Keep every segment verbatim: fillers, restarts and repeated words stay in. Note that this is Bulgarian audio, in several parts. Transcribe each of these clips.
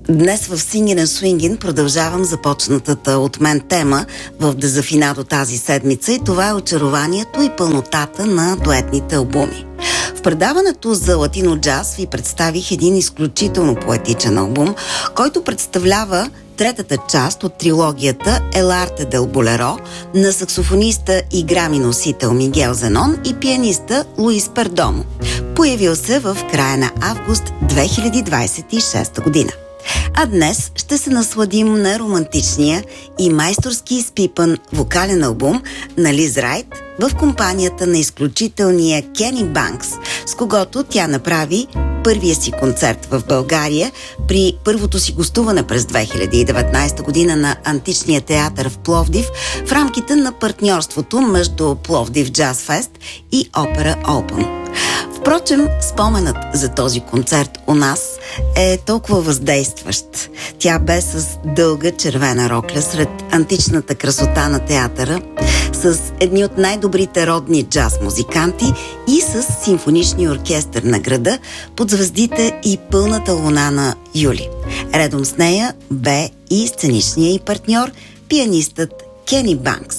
Днес в Singin' and Swingin' продължавам започнатата от мен тема в Дезафинадо тази седмица и това е очарованието и пълнотата на дуетните албуми. В предаването за латино джаз ви представих един изключително поетичен албум, който представлява третата част от трилогията El Arte del Bolero на саксофониста и грами носител Мигел Зенон и пианиста Луис Пердомо, появил се в края на август две хиляди двадесет и шеста година. А днес ще се насладим на романтичния и майсторски изпипан вокален албум на Лиз Райт в компанията на изключителния Кени Банкс, с когото тя направи първия си концерт в България при първото си гостуване през две хиляди и деветнадесета година на Античния театър в Пловдив в рамките на партньорството между Пловдив Джаз Фест и Опера Open. Впрочем, споменът за този концерт у нас е толкова въздействащ. Тя бе с дълга червена рокля сред античната красота на театъра, с едни от най-добрите родни джаз музиканти и с симфоничния оркестър на града под звездите и пълната луна на юли. Редом с нея бе и сценичният й партньор, пианистът Кени Банкс.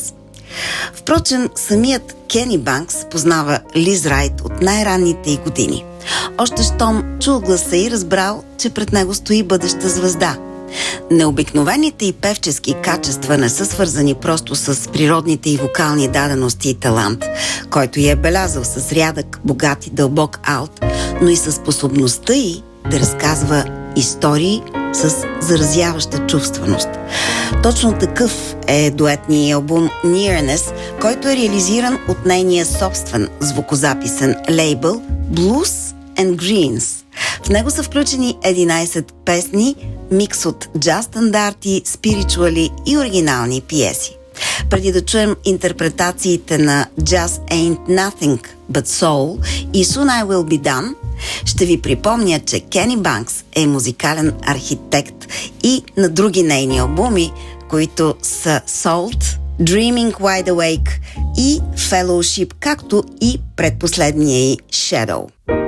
Впрочем, самият Кени Банкс познава Лиз Райт от най-ранните й години. Още щом чул гласа и разбрал, че пред него стои бъдеща звезда. Необикновените и певчески качества не са свързани просто с природните и вокални дадености и талант, който я е белязал с рядък, богат и дълбок алт, но и с способността й да разказва истории с заразяваща чувственост. Точно такъв е дуетният албум Nearness, който е реализиран от нейния собствен звукозаписен лейбъл Blues and Greens. В него са включени единадесет песни, микс от джаз стандарти, спиричуали и оригинални пиеси. Преди да чуем интерпретациите на Just Ain't Nothing But Soul и Soon I Will Be Done, ще ви припомня, че Кени Банкс е музикален архитект и на други нейни албуми, които са Salt, Dreaming Wide Awake и Fellowship, както и предпоследния й Shadow.